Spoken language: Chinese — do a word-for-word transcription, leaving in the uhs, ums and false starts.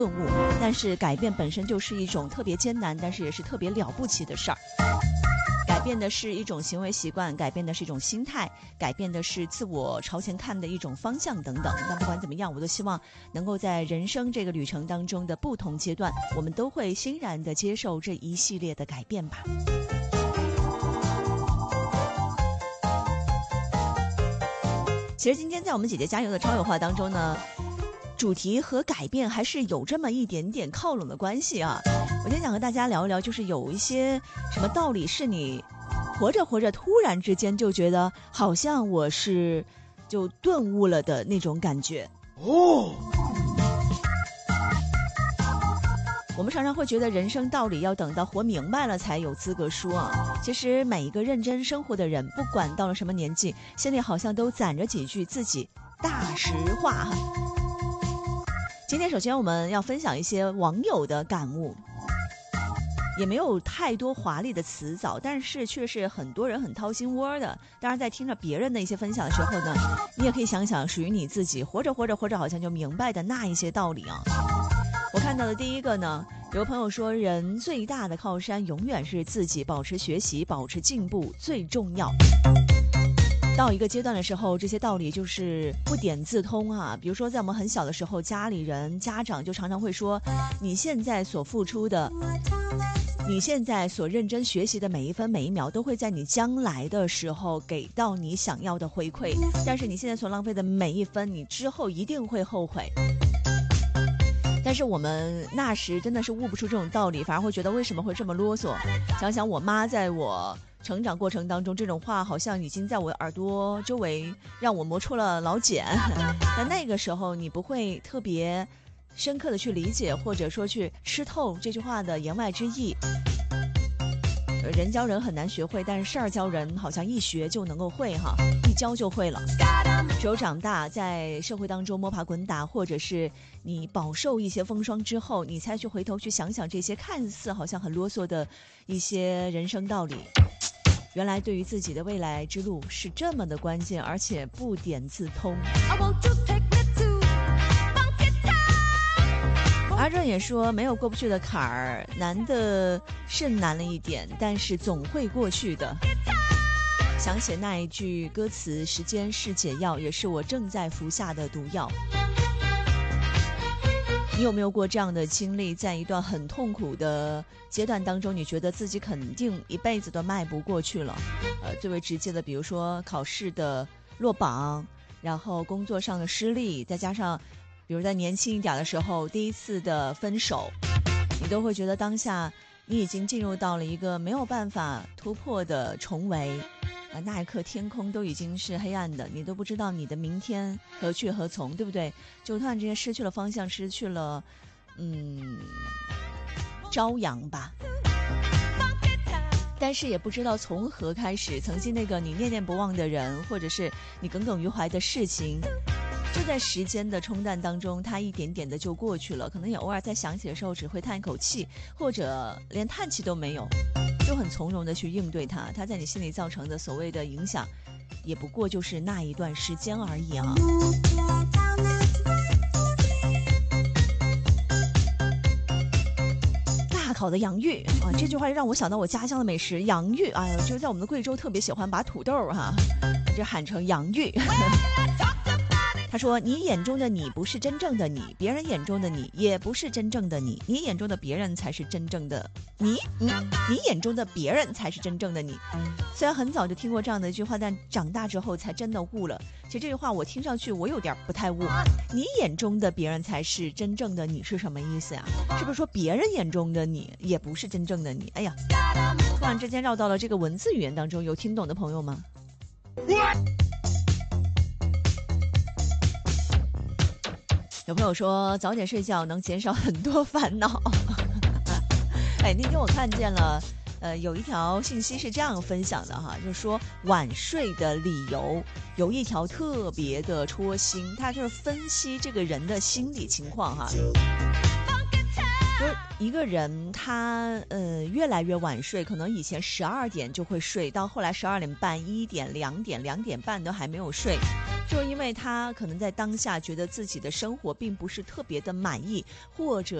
顿悟，但是改变本身就是一种特别艰难，但是也是特别了不起的事儿。改变的是一种行为习惯，改变的是一种心态，改变的是自我朝前看的一种方向等等。但不管怎么样，我都希望能够在人生这个旅程当中的不同阶段，我们都会欣然地接受这一系列的改变吧。其实今天在我们姐姐加油的超有话当中呢，主题和改变还是有这么一点点靠拢的关系啊。我今天想和大家聊一聊，就是有一些什么道理是你活着活着突然之间就觉得好像我是就顿悟了的那种感觉哦。我们常常会觉得人生道理要等到活明白了才有资格说啊。其实每一个认真生活的人，不管到了什么年纪，心里好像都攒着几句自己大实话哈。今天首先我们要分享一些网友的感悟，也没有太多华丽的词藻，但是却是很多人很掏心窝的。当然在听着别人的一些分享的时候呢，你也可以想想属于你自己活着活着活着好像就明白的那一些道理啊。我看到的第一个呢，有朋友说人最大的靠山永远是自己，保持学习保持进步最重要。到一个阶段的时候，这些道理就是不点自通啊。比如说在我们很小的时候，家里人家长就常常会说，你现在所付出的，你现在所认真学习的每一分每一秒，都会在你将来的时候给到你想要的回馈，但是你现在所浪费的每一分，你之后一定会后悔。但是我们那时真的是悟不出这种道理，反而会觉得为什么会这么啰嗦。想想我妈在我成长过程当中，这种话好像已经在我耳朵周围让我磨出了老茧。但那个时候你不会特别深刻的去理解，或者说去吃透这句话的言外之意。人教人很难学会，但是事儿教人好像一学就能够会哈，一教就会了。只有长大在社会当中摸爬滚打，或者是你饱受一些风霜之后，你才去回头去想想这些看似好像很啰嗦的一些人生道理，原来对于自己的未来之路是这么的关键，而且不点自通。阿正也说，没有过不去的坎儿，难的是难了一点，但是总会过去的。想起那一句歌词，时间是解药，也是我正在服下的毒药。你有没有过这样的经历，在一段很痛苦的阶段当中，你觉得自己肯定一辈子都迈不过去了？呃，最为直接的，比如说考试的落榜，然后工作上的失利，再加上比如在年轻一点的时候第一次的分手，你都会觉得当下你已经进入到了一个没有办法突破的重围啊，那一刻天空都已经是黑暗的，你都不知道你的明天何去何从，对不对？就突然之间失去了方向，失去了嗯朝阳吧。但是也不知道从何开始，曾经那个你念念不忘的人，或者是你耿耿于怀的事情，就在时间的冲淡当中，它一点点的就过去了。可能也偶尔在想起的时候只会叹一口气，或者连叹气都没有，就很从容的去应对它。它在你心里造成的所谓的影响，也不过就是那一段时间而已啊。大烤的洋芋啊，这句话让我想到我家乡的美食洋芋。哎呀，就是在我们的贵州特别喜欢把土豆哈、啊，就喊成洋芋。他说，你眼中的你不是真正的你，别人眼中的你也不是真正的你，你眼中的别人才是真正的你，你你眼中的别人才是真正的你。虽然很早就听过这样的一句话，但长大之后才真的悟了。其实这句话我听上去我有点不太悟，你眼中的别人才是真正的你是什么意思呀？是不是说别人眼中的你也不是真正的你？哎呀，突然之间绕到了这个文字语言当中，有听懂的朋友吗？有朋友说早点睡觉能减少很多烦恼。哎，那天我看见了呃，有一条信息是这样分享的哈，就是说晚睡的理由有一条特别的戳心，他就是分析这个人的心理情况哈。就是一个人他呃越来越晚睡，可能以前十二点就会睡，到后来十二点半、一点、两点、两点半都还没有睡。 就因为他可能在当下觉得自己的生活并不是特别的满意，或者